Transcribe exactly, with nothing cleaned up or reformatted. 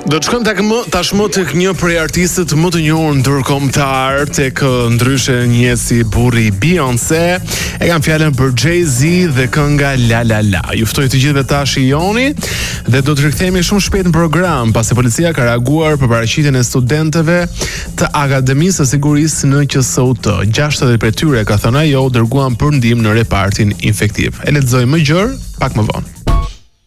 Do të shkojmë tek më tashmë tek një prej artistët më të njohur ndërkombëtar, tek ndryshe një si burri Beyoncé. E kam fjalën për Jay-Z dhe kënga La La La. Ju ftoj të gjithëve ta shijoni dhe do të rikthehemi shumë shpejt në program, pasi policia ka reaguar për paraqitjen e studentëve të Akademisë së Sigurisë në Q S U T. gjashtëdhjetë prej tyre, ka thënë ajo, u dërguan për ndihmë në repartin infektiv. E lexoj më gjër pak më vonë.